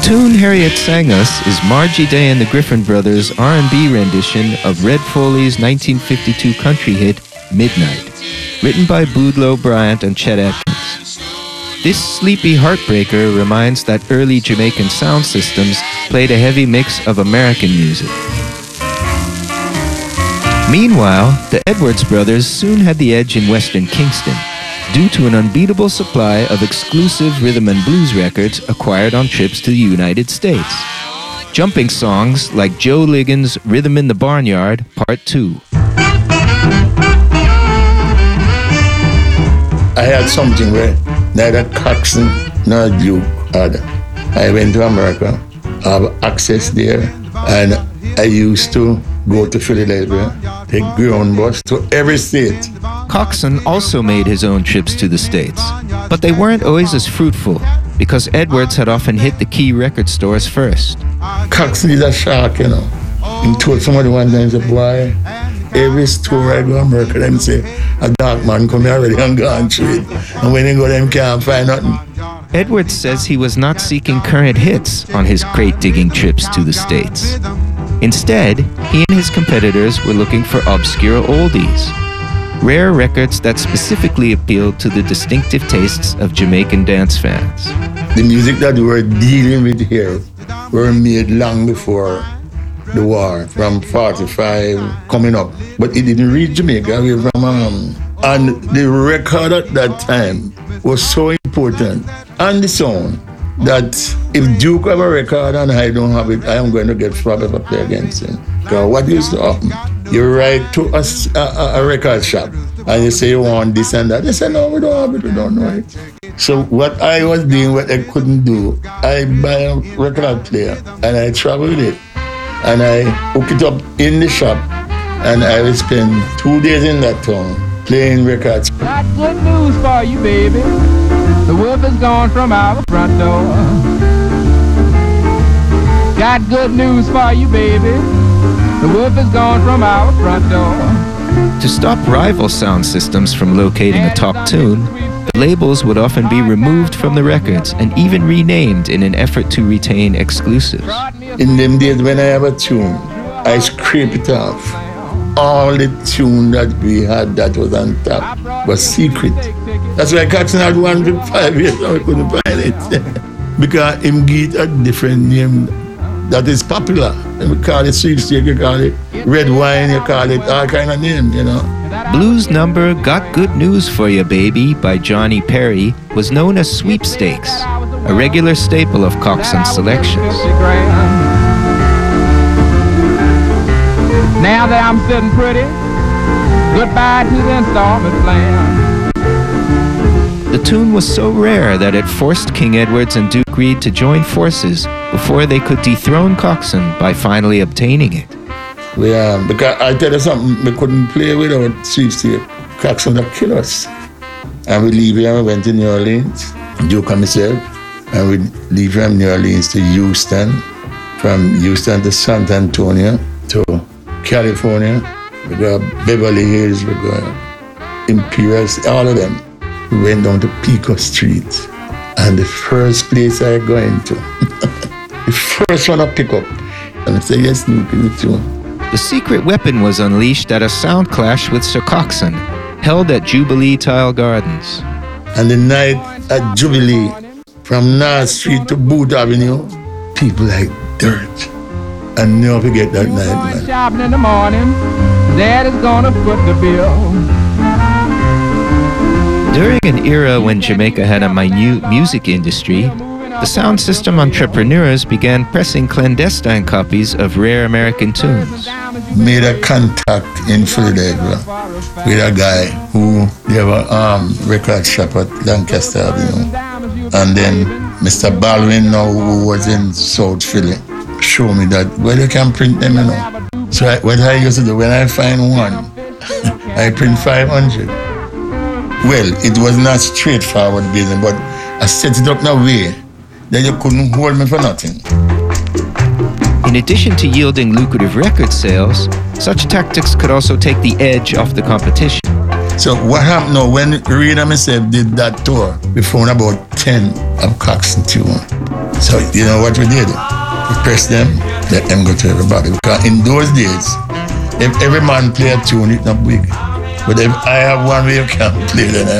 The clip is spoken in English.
tune Harriet sang us is Margie Day and the Griffin Brothers' R&B rendition of Red Foley's 1952 country hit, Midnight, written by Boudleaux Bryant and Chet Atkins. This sleepy heartbreaker reminds that early Jamaican sound systems played a heavy mix of American music. Meanwhile, the Edwards brothers soon had the edge in Western Kingston, due to an unbeatable supply of exclusive rhythm and blues records acquired on trips to the United States. Jumping songs like Joe Liggins' Rhythm in the Barnyard, Part 2. I had something where neither Coxsone nor Duke had. I went to America, have access there, and I used to go to Philadelphia, take ground bus to every state. Coxsone also made his own trips to the States, but they weren't always as fruitful because Edwards had often hit the key record stores first. Coxsone is a shark, you know. He told somebody one time, he said, boy, every store I go to America, them say, a dark man come here already and gone through it. And when they go, them can't find nothing. Edwards says he was not seeking current hits on his crate-digging trips to the States. Instead, he and his competitors were looking for obscure oldies, rare records that specifically appealed to the distinctive tastes of Jamaican dance fans. The music that we were dealing with here were made long before the war, from 45 coming up. But it didn't reach Jamaica, we were from and the record at that time was so important, and the sound, that if Duke have a record and I don't have it, I am going to get trouble if I play against him. Because what used to happen? You write to a record shop and you say you want this and that. They say, no, we don't have it, we don't know it. So what I was doing, what I couldn't do, I buy a record player and I travel with it. And I hook it up in the shop and I will spend 2 days in that town playing records. Got good news for you, baby. The wolf is gone from our front door. Got good news for you, baby. The wolf is gone from our front door. To stop rival sound systems from locating a top tune, the labels would often be removed from the records and even renamed in an effort to retain exclusives. In them days when I have a tune, I scrape it off. All the tune that we had that was on top was secret. That's why Coxsone had one for 5 years and we couldn't find it. Because him get a different name that is popular. And we call it sweepstake, you call it red wine, you call it all kind of name, you know. Blues number Got Good News for You Baby by Johnny Perry was known as Sweepstakes, a regular staple of Coxsone's selections. Now that I'm sitting pretty, goodbye to the installment plan. The tune was so rare that it forced King Edwards and Duke Reid to join forces before they could dethrone Coxsone by finally obtaining it. Because I tell you something, we couldn't play without sweepstake. Coxsone would kill us. And we leave here and we went to New Orleans, Duke and myself, and we leave from New Orleans to Houston, from Houston to San Antonio, to California, we go Beverly Hills, we go Imperial, all of them. We went down to Pico Street, and the first place I go into, the first one I pick up, and I say, yes, Duke, it's you. The secret weapon was unleashed at a sound clash with Sir Coxsone, held at Jubilee Tile Gardens. And the night at Jubilee, from North Street to Booth Avenue, people like dirt. And never forget that night, man. Shopping in the morning, Daddy's gonna foot the bill. During an era when Jamaica had a minute music industry, the sound system entrepreneurs began pressing clandestine copies of rare American tunes. Made a contact in Philadelphia with a guy who they have a record shop at Lancaster Avenue. And then Mr. Baldwin, now who was in South Philly, show me that, well, you can print them, you know. So what I used to do, when I find one, I print 500. Well, it was not straightforward business, but I set it up in a way that you couldn't hold me for nothing. In addition to yielding lucrative record sales, such tactics could also take the edge off the competition. So what happened now, when Reid and myself did that tour, we found about 10 of Coxsone tunes. So you know what we did? We pressed them, let them go to everybody. Because in those days, if every man play a tune, it's not big. But if I have one way you can't play, then I